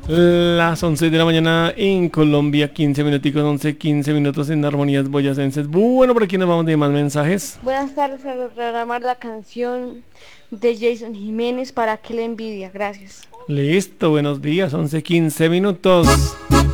Las 11 de la mañana en Colombia, 15 minuticos, 11, 15 minutos en Armonías Boyacenses. Bueno, por aquí nos vamos de más mensajes. Buenas tardes, a programar la canción de Jason Jiménez para que la envidia. Gracias. Listo, buenos días, 11, 15 minutos.